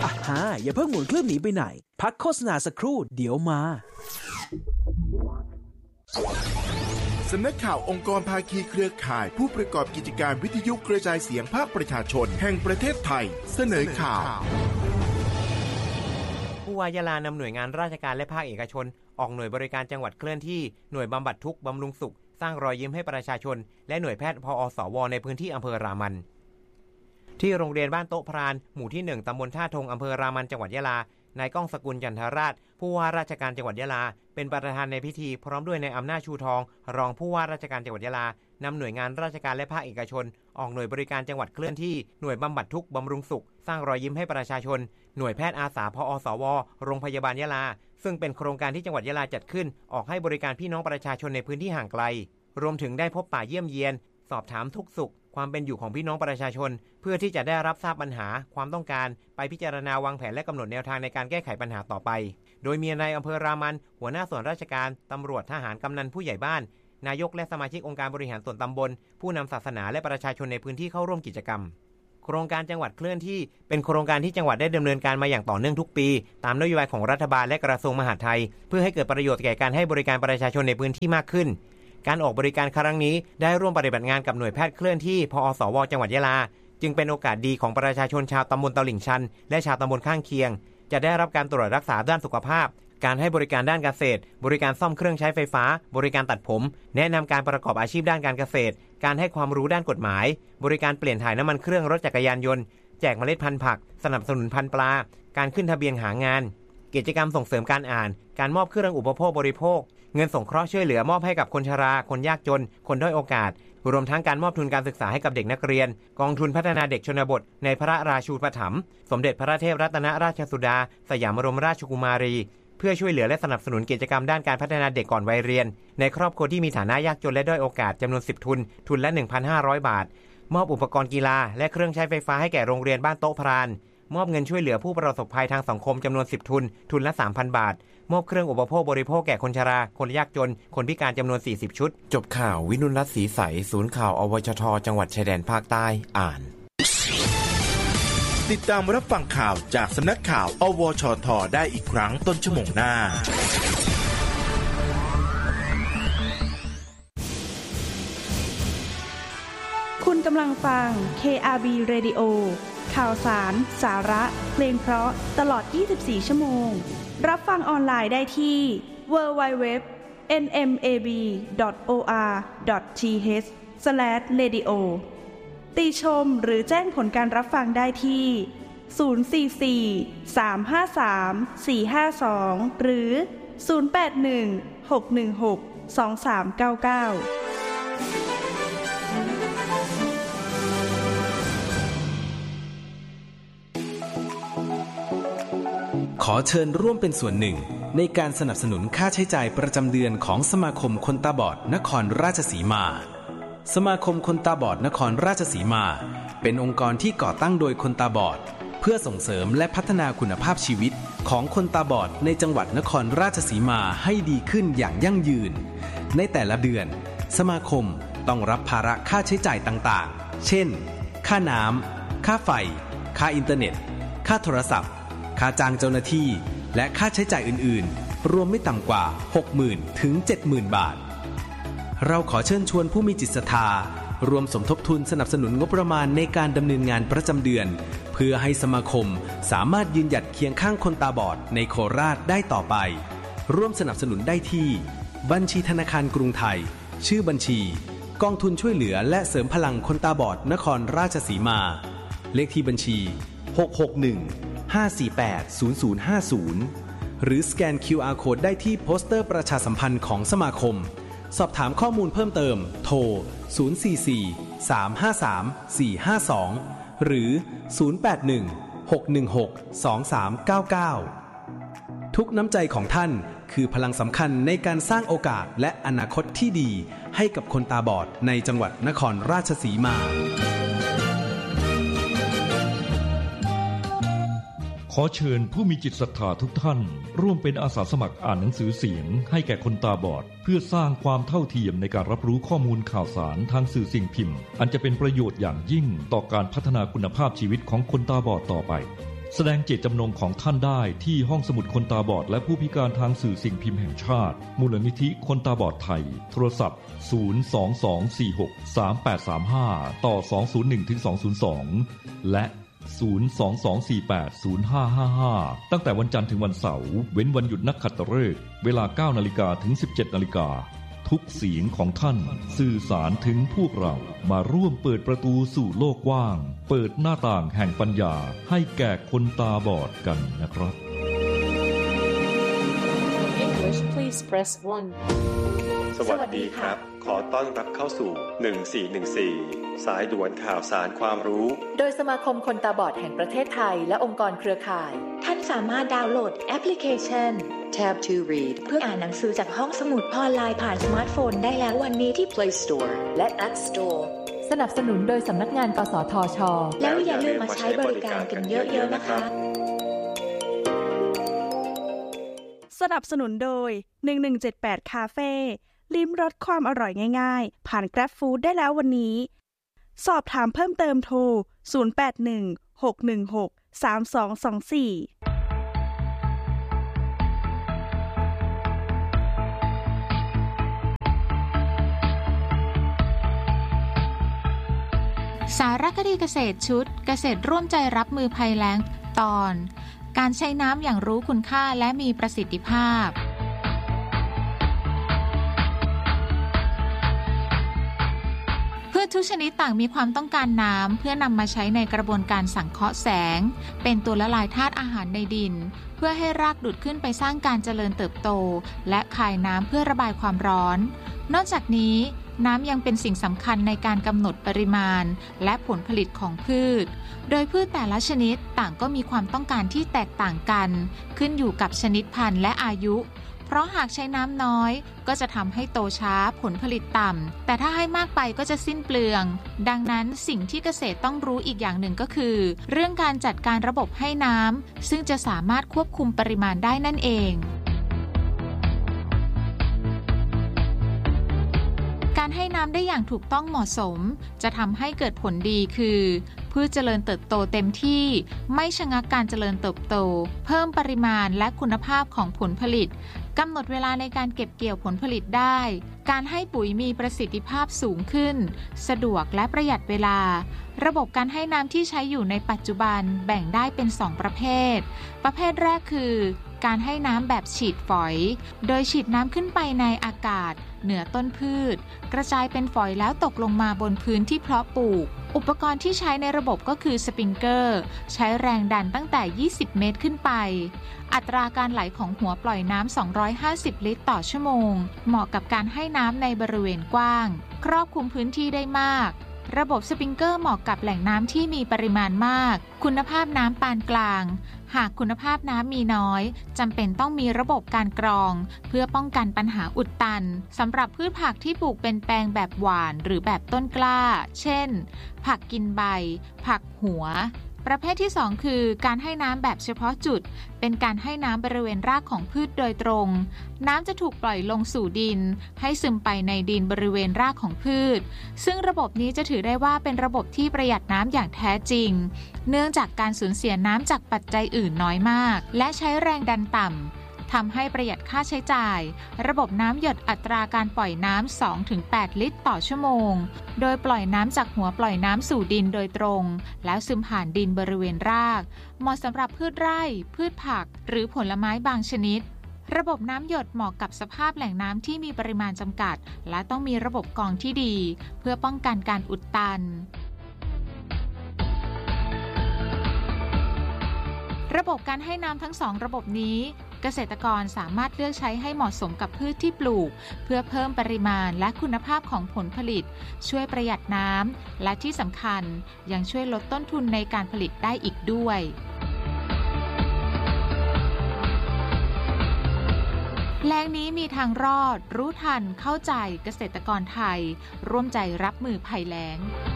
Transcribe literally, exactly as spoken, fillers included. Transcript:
อ่ะฮะอย่าเพิ่งหมุนเครื่องหนีไปไหนพักโฆษณาสักครู่เดี๋ยวมาสำนักข่าวองค์กรภาคีเครือข่ายผู้ประกอบกิจการวิทยุกระจายเสียงภาคประชาชนแห่งประเทศไทยเสนอข่าวผู้ว่ายะลานำหน่วยงานราชการและภาคเอกชนออกหน่วยบริการจังหวัดเคลื่อนที่หน่วยบำบัดทุกข์บำรุงสุขสร้างรอยยิ้มให้ประชาชนและหน่วยแพทย์พอสวในพื้นที่อำเภอรามันที่โรงเรียนบ้านโต๊ะพรานหมู่ที่หนึ่งตำบลท่าทงอำเภอรามันจังหวัดยะลานายก้องสกุลจันทราชผู้ว่าราชการจังหวัดยะลาเป็นประธานในพิธีพร้อมด้วยนายอำนาจชูทองรองผู้ว่าราชการจังหวัดยะลานำหน่วยงานราชการและภาคเอกชนออกหน่วยบริการจังหวัดเคลื่อนที่หน่วยบำบัดทุกข์บำรุงสุขสร้างรอยยิ้มให้ประชาชนหน่วยแพทย์อาสาพอสวโรงพยาบาลยะลาซึ่งเป็นโครงการที่จังหวัดยะลาจัดขึ้นออกให้บริการพี่น้องประชาชนในพื้นที่ห่างไกลรวมถึงได้พบปะเยี่ยมเยียนสอบถามทุกสุขความเป็นอยู่ของพี่น้องประชาชนเพื่อที่จะได้รับทราบปัญหาความต้องการไปพิจารณาวางแผนและกำหนดแนวทางในการแก้ไขปัญหาต่อไปโดยมีนายอำเภอรามันหัวหน้าส่วนราชการตำรวจทหารกำนันผู้ใหญ่บ้านนายกและสมาชิกองค์การบริหารส่วนตำบลผู้นำศาสนาและประชาชนในพื้นที่เข้าร่วมกิจกรรมโครงการจังหวัดเคลื่อนที่เป็นโครงการที่จังหวัดได้ดำเนินการมาอย่างต่อเนื่องทุกปีตามนโยบายของรัฐบาลและกระทรวงมหาดไทยเพื่อให้เกิดประโยชน์แก่การให้บริการประชาชนในพื้นที่มากขึ้นการออกบริการครั้งนี้ได้ร่วมปฏิบัติงานกับหน่วยแพทย์เคลื่อนที่พอสวจังหวัดยะลาจึงเป็นโอกาสดีของประชาชนชาวตำบลตลิ่งชันและชาวตำบลข้างเคียงจะได้รับการตรวจรักษาด้านสุขภาพการให้บริการด้านเกษตรบริการซ่อมเครื่องใช้ไฟฟ้าบริการตัดผมแนะนำการประกอบอาชีพด้านการเกษตรการให้ความรู้ด้านกฎหมายบริการเปลี่ยนถ่ายน้ำมันเครื่องรถจักรยานยนต์แจกเมล็ดพันธุ์ผักสนับสนุนพันธุ์ปลาการขึ้นทะเบียนหางานกิจกรรมส่งเสริมการอ่านการมอบเครื่องอุปโภคบริโภคเงินสงเคราะห์ช่วยเหลือมอบให้กับคนชราคนยากจนคนด้อยโอกาสรวมทั้งการมอบทุนการศึกษาให้กับเด็กนักเรียนกองทุนพัฒนาเด็กชนบทในพระราชูปถัมภ์สมเด็จพระเทพรัตนราชสุดาสยามบรมราชกุมารีเพื่อช่วยเหลือและสนับสนุนกิจกรรมด้านการพัฒนาเด็กก่อนวัยเรียนในครอบครัวที่มีฐานะยากจนและด้อยโอกาสจำนวนสิบทุนทุนละ หนึ่งพันห้าร้อย บาทมอบอุปกรณ์กีฬาและเครื่องใช้ไฟฟ้าให้แก่โรงเรียนบ้านโต๊ะพรานมอบเงินช่วยเหลือผู้ประสบภัยทางสังคมจำนวนสิบทุนทุนละ สามพัน บาทมอบเครื่องอุปโภคบริโภคแก่คนชราคนยากจนคนพิการจำนวนสี่สิบชุดจบข่าววินุรัตน์ศรีใสศูนย์ข่าวอวชทจังหวัดชายแดนภาคใต้อ่านติดตามรับฟังข่าวจากสำนักข่าวอวชทได้อีกครั้งต้นชั่วโมงหน้าคุณกำลังฟัง เค อาร์ บี Radio ข่าวสารสาระเพลงเพราะตลอดยี่สิบสี่ชั่วโมงรับฟังออนไลน์ได้ที่ ดับเบิลยู ดับเบิลยู ดับเบิลยู ดอท เอ็น เอ็ม เอ บี ดอท โอ อาร์ ดอท ที เอช สแลช เรดิโอ ติชมหรือแจ้งผลการรับฟังได้ที่ ศูนย์ สี่ สี่ สาม ห้า สาม สี่ ห้า สอง หรือ ศูนย์ แปด หนึ่ง หก หนึ่ง หก สอง สาม เก้า เก้าขอเชิญร่วมเป็นส่วนหนึ่งในการสนับสนุนค่าใช้จ่ายประจำเดือนของสมาคมคนตาบอดนครราชสีมาสมาคมคนตาบอดนครราชสีมาเป็นองค์กรที่ก่อตั้งโดยคนตาบอดเพื่อส่งเสริมและพัฒนาคุณภาพชีวิตของคนตาบอดในจังหวัดนครราชสีมาให้ดีขึ้นอย่างยั่งยืนในแต่ละเดือนสมาคมต้องรับภาระค่าใช้จ่ายต่างๆเช่นค่าน้ำค่าไฟค่าอินเทอร์เน็ตค่าโทรศัพท์ค่าจ้างเจ้าหน้าที่และค่าใช้จ่ายอื่นๆรวมไม่ต่ำกว่า หกหมื่น ถึง เจ็ดหมื่น บาทเราขอเชิญชวนผู้มีจิตศรัทธารวมสมทบทุนสนับสนุนงบประมาณในการดำเนินงานประจำเดือนเพื่อให้สมาคมสามารถยืนหยัดเคียงข้างคนตาบอดในโคราชได้ต่อไปร่วมสนับสนุนได้ที่บัญชีธนาคารกรุงไทยชื่อบัญชีกองทุนช่วยเหลือและเสริมพลังคนตาบอดนครราชสีมาเลขที่บัญชีหก หก หนึ่ง ห้า สี่ แปด ศูนย์ ศูนย์ ห้า ศูนย์หรือสแกน คิว อาร์ Code ได้ที่โปสเตอร์ประชาสัมพันธ์ของสมาคมสอบถามข้อมูลเพิ่มเติมโทรศูนย์ สี่ สี่ สาม ห้า สาม สี่ ห้า สองหรือศูนย์ แปด หนึ่ง หก หนึ่ง หก สอง สาม เก้า เก้าทุกน้ำใจของท่านคือพลังสำคัญในการสร้างโอกาสและอนาคตที่ดีให้กับคนตาบอดในจังหวัดนครราชสีมาขอเชิญผู้มีจิตศรัทธาทุกท่านร่วมเป็นอาสาสมัครอ่านหนังสือเสียงให้แก่คนตาบอดเพื่อสร้างความเท่าเทียมในการรับรู้ข้อมูลข่าวสารทางสื่อสิ่งพิมพ์อันจะเป็นประโยชน์อย่างยิ่งต่อการพัฒนาคุณภาพชีวิตของคนตาบอดต่อไปแสดงเจตจำนงของท่านได้ที่ห้องสมุดคนตาบอดและผู้พิการทางสื่อสิ่งพิมพ์แห่งชาติมูลนิธิคนตาบอดไทยโทรศัพท์ศูนย์ สอง สอง สี่ หก สาม แปด สาม ห้าต่อสอง ศูนย์ หนึ่ง ถึง สอง ศูนย์ สองและศูนย์ สอง สอง สี่ แปด ศูนย์ ห้า ห้า ห้าตั้งแต่วันจันทร์ถึงวันเสาร์เว้นวันหยุดนักขัตฤกษ์เวลา เก้านาฬิกา ถึง สิบเจ็ดนาฬิกาทุกเสียงของท่านสื่อสารถึงพวกเรามาร่วมเปิดประตูสู่โลกกว้างเปิดหน้าต่างแห่งปัญญาให้แก่คนตาบอดกันนะครับ English please press one สวัสดีครับขอต้อนรับเข้าสู่หนึ่งสี่หนึ่งสี่สายด่วนข่าวสารความรู้โดยสมาคมคนตาบอดแห่งประเทศไทยและองค์กรเครือข่ายท่านสามารถดาวน์โหลดแอปพลิเคชัน Tab to Read เพื่ออ่านหนังสือจากห้องสมุดออนไลน์ผ่านสมาร์ทโฟนได้แล้ววันนี้ที่ Play Store และ App Store สนับสนุนโดยสำนักงานกสทช. แล้วอย่าลืมมาใช้บริการกันเยอะๆนะคะสนับสนุนโดยหนึ่งหนึ่งเจ็ดแปดคาเฟ่ลิ้มรสความอร่อยง่ายๆผ่าน Grab Food ได้แล้ววันนี้สอบถามเพิ่มเติมโทรศูนย์ แปด หนึ่ง หก หนึ่ง หก สาม สอง สอง สี่สารคดีเกษตรชุดเกษตรร่วมใจรับมือภัยแล้งตอนการใช้น้ำอย่างรู้คุณค่าและมีประสิทธิภาพพืชทุกชนิดต่างมีความต้องการน้ำเพื่อนำมาใช้ในกระบวนการสังเคราะห์แสงเป็นตัวละลายธาตุอาหารในดินเพื่อให้รากดูดขึ้นไปสร้างการเจริญเติบโตและคายน้ำเพื่อระบายความร้อนนอกจากนี้น้ำยังเป็นสิ่งสำคัญในการกำหนดปริมาณและผลผลิตของพืชโดยพืชแต่ละชนิดต่างก็มีความต้องการที่แตกต่างกันขึ้นอยู่กับชนิดพันธุ์และอายุเพราะหากใช้น้ำน้อยก็จะทำให้โตช้าผลผลิตต่ำแต่ถ้าให้มากไปก็จะสิ้นเปลืองดังนั้นสิ่งที่เกษตรต้องรู้อีกอย่างหนึ่งก็คือเรื่องการจัดการระบบให้น้ำซึ่งจะสามารถควบคุมปริมาณได้นั่นเองการให้น้ำได้อย่างถูกต้องเหมาะสมจะทำให้เกิดผลดีคือพืชเจริญเติบโตเต็มที่ไม่ชะงักการเจริญเติบโตเพิ่มปริมาณและคุณภาพของผลผลิตกำหนดเวลาในการเก็บเกี่ยวผลผลิตได้การให้ปุ๋ยมีประสิทธิภาพสูงขึ้นสะดวกและประหยัดเวลาระบบการให้น้ำที่ใช้อยู่ในปัจจุบันแบ่งได้เป็นสองประเภทประเภทแรกคือการให้น้ำแบบฉีดฝอยโดยฉีดน้ำขึ้นไปในอากาศเหนือต้นพืชกระจายเป็นฝอยแล้วตกลงมาบนพื้นที่เพาะปลูกอุปกรณ์ที่ใช้ในระบบก็คือสปริงเกอร์ใช้แรงดันตั้งแต่ยี่สิบเมตรขึ้นไปอัตราการไหลของหัวปล่อยน้ำสองร้อยห้าสิบลิตรต่อชั่วโมงเหมาะกับการให้น้ำในบริเวณกว้างครอบคลุมพื้นที่ได้มากระบบสปริงเกอร์เหมาะกับแหล่งน้ำที่มีปริมาณมากคุณภาพน้ำปานกลางหากคุณภาพน้ำมีน้อยจำเป็นต้องมีระบบการกรองเพื่อป้องกันปัญหาอุดตันสำหรับพืชผักที่ปลูกเป็นแปลงแบบหวานหรือแบบต้นกล้าเช่นผักกินใบผักหัวประเภทที่สองคือการให้น้ำแบบเฉพาะจุดเป็นการให้น้ำบริเวณรากของพืชโดยตรงน้ำจะถูกปล่อยลงสู่ดินให้ซึมไปในดินบริเวณรากของพืชซึ่งระบบนี้จะถือได้ว่าเป็นระบบที่ประหยัดน้ำอย่างแท้จริงเนื่องจากการสูญเสียน้ำจากปัจจัยอื่นน้อยมากและใช้แรงดันต่ำทำให้ประหยัดค่าใช้จ่ายระบบน้ำหยดอัตราการปล่อยน้ำ สองถึงแปด ลิตรต่อชั่วโมงโดยปล่อยน้ำจากหัวปล่อยน้ำสู่ดินโดยตรงแล้วซึมผ่านดินบริเวณรากเหมาะสำหรับพืชไร่พืชผักหรือผลไม้บางชนิดระบบน้ำหยดเหมาะกับสภาพแหล่งน้ำที่มีปริมาณจำกัดและต้องมีระบบกรองที่ดีเพื่อป้องกันการอุดตันระบบการให้น้ำทั้งสองระบบนี้เกษตรกรสามารถเลือกใช้ให้เหมาะสมกับพืชที่ปลูกเพื่อเพิ่มปริมาณและคุณภาพของผลผลิตช่วยประหยัดน้ำและที่สำคัญยังช่วยลดต้นทุนในการผลิตได้อีกด้วยแล้งนี้มีทางรอดรู้ทันเข้าใจเกษตรกรไทยร่วมใจรับมือภัยแล้ง